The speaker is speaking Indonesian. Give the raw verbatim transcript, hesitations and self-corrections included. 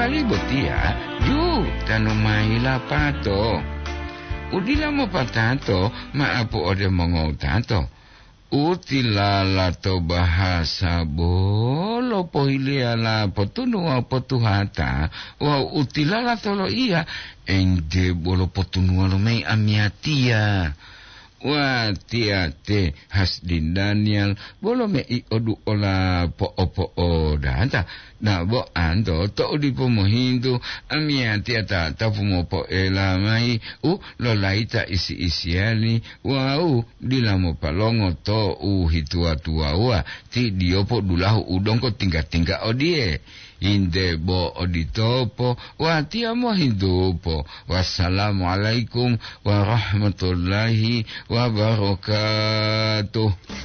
kali botia ju tanu maila pato udila mo patato maapo ode mongo tato utilala to bahasa bolo pohiliala potunu wa potuhata wa utilala tolo iya ende bolo potunu lo mei amiatia wa tia te hasdin Daniel bolo me i odu ola po opo odanta na bo ando to di po mohindu amia tia ta ta fumo po ela mai u lo laita isi isiali wa u dilamo palongo to u hitua tua wa ti diopo dulahu udong ko tingga tingga odie inde bo oditopo wa tia mo hindupo wassalamualaikum warahmatullahi wabarakatuh.